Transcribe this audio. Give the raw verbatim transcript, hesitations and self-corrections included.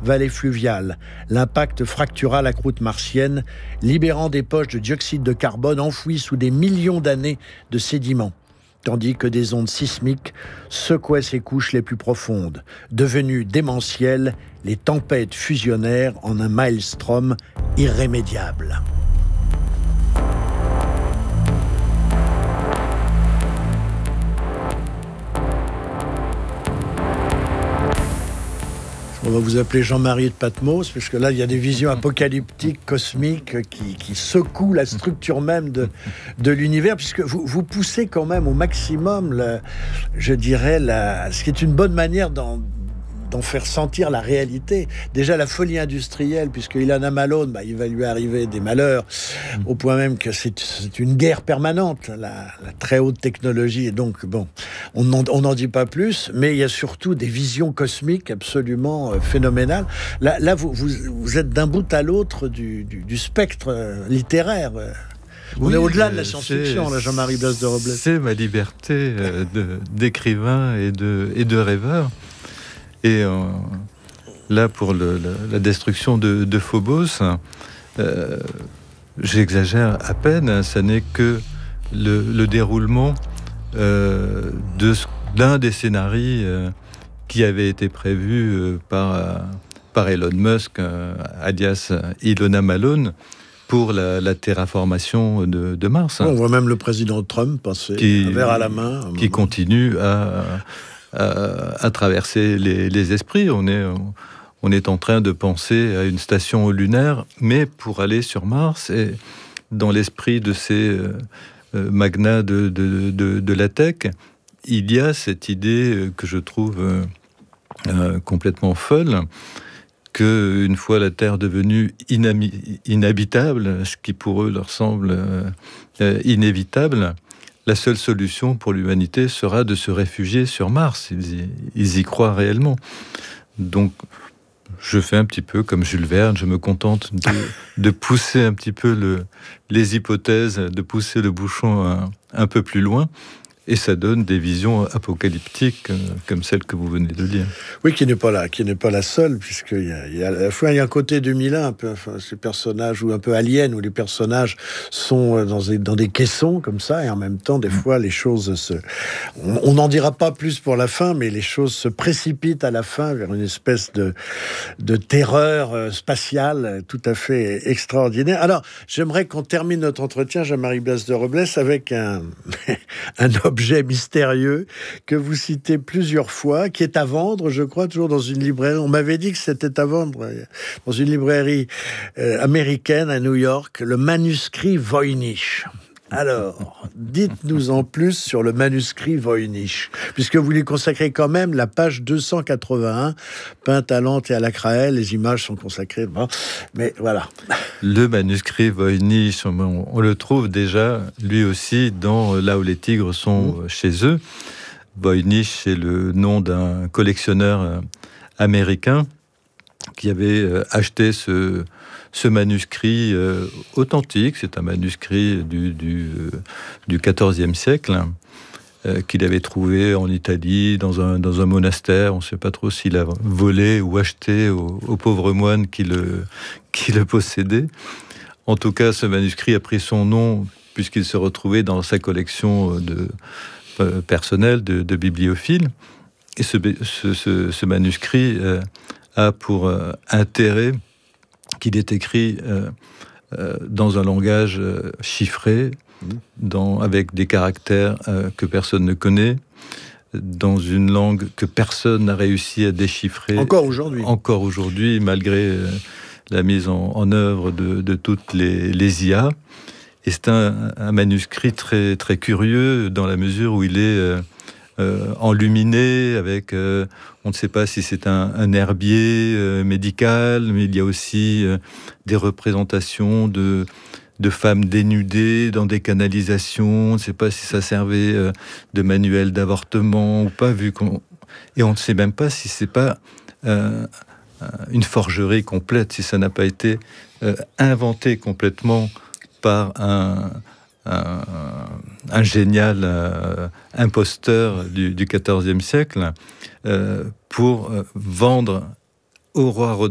vallée fluviale. L'impact fractura la croûte martienne, libérant des poches de dioxyde de carbone enfouies sous des millions d'années de sédiments, tandis que des ondes sismiques secouaient ses couches les plus profondes. Devenues démentielles, les tempêtes fusionnèrent en un maelstrom irrémédiable. On va vous appeler Jean-Marie de Patmos, parce que là, il y a des visions apocalyptiques, cosmiques, qui, qui secouent la structure même de, de l'univers, puisque vous, vous poussez quand même au maximum, le, je dirais, la, ce qui est une bonne manière d'en, d'en faire sentir la réalité. Déjà, la folie industrielle, puisque Ilana Malone, bah, il va lui arriver des malheurs, mmh. au point même que c'est, c'est une guerre permanente, la, la très haute technologie, et donc, bon, on n'en dit pas plus, mais il y a surtout des visions cosmiques absolument euh, phénoménales. Là, là vous, vous, vous êtes d'un bout à l'autre du, du, du spectre euh, littéraire. On oui, est au-delà de la science-fiction, là, Jean-Marie Blas de Robles. C'est ma liberté euh, de, d'écrivain et de, et de rêveur. Et euh, là, pour le, la, la destruction de, de Phobos, euh, j'exagère à peine, ça n'est que le, le déroulement euh, de, d'un des scénarios euh, qui avait été prévu euh, par, euh, par Elon Musk, euh, alias Ilona Malone, pour la, la terraformation de, de Mars. On voit même le président Trump passer qui, un verre à la main. Qui continue à... À, à traverser les, les esprits. On est, on est en train de penser à une station lunaire, mais pour aller sur Mars. Et dans l'esprit de ces euh, magnats de, de, de, de la tech, il y a cette idée que je trouve euh, euh, complètement folle, qu'une fois la Terre devenue inami- inhabitable, ce qui pour eux leur semble euh, inévitable, la seule solution pour l'humanité sera de se réfugier sur Mars. Ils y, ils y croient réellement. Donc, je fais un petit peu comme Jules Verne, je me contente de, de pousser un petit peu le, les hypothèses, de pousser le bouchon un, un peu plus loin. Et ça donne des visions apocalyptiques euh, comme celle que vous venez de dire. Oui, qui n'est pas là, qui n'est pas la seule, puisqu'il y a, il y a à la fois il y a un côté deux mille un, un peu, enfin, ces personnages ou un peu alien, où les personnages sont dans des, dans des caissons comme ça, et en même temps, des mmh. fois, les choses se, on n'en dira pas plus pour la fin, mais les choses se précipitent à la fin vers une espèce de de terreur spatiale tout à fait extraordinaire. Alors, j'aimerais qu'on termine notre entretien, Jean-Marie Blas de Robles, avec un un objet mystérieux que vous citez plusieurs fois, qui est à vendre, je crois, toujours dans une librairie. On m'avait dit que c'était à vendre dans une librairie euh, américaine à New York, le manuscrit Voynich. Alors, dites-nous en plus sur le manuscrit Voynich, puisque vous lui consacrez quand même la page deux cent quatre-vingt-un, peinte à l'encre et à la craie, les images sont consacrées, bon, mais voilà. Le manuscrit Voynich, on, on le trouve déjà, lui aussi, dans Là où les tigres sont mmh. chez eux. Voynich, c'est le nom d'un collectionneur américain qui avait acheté ce... Ce manuscrit euh, authentique, c'est un manuscrit du, du, euh, du quatorzième siècle, euh, qu'il avait trouvé en Italie, dans un, dans un monastère. On ne sait pas trop s'il a volé ou acheté aux, aux pauvres moines qui le, qui le possédaient. En tout cas, ce manuscrit a pris son nom puisqu'il se retrouvait dans sa collection de, euh, personnelle de, de bibliophiles. Et ce, ce, ce, ce manuscrit euh, a pour euh, intérêt qu'il est écrit euh, euh, dans un langage euh, chiffré, dans, avec des caractères euh, que personne ne connaît, dans une langue que personne n'a réussi à déchiffrer. Encore aujourd'hui. Encore aujourd'hui, malgré euh, la mise en, en œuvre de, de toutes les, les I A. Et c'est un, un manuscrit très, très curieux, dans la mesure où il est... Euh, Euh, enluminé, avec, euh, on ne sait pas si c'est un, un herbier euh, médical, mais il y a aussi euh, des représentations de, de femmes dénudées dans des canalisations. On ne sait pas si ça servait euh, de manuel d'avortement ou pas, vu qu'on... Et on ne sait même pas si c'est pas euh, une forgerie complète, si ça n'a pas été euh, inventé complètement par un... Un, un génial euh, imposteur du, du quatorzième siècle euh, pour euh, vendre au roi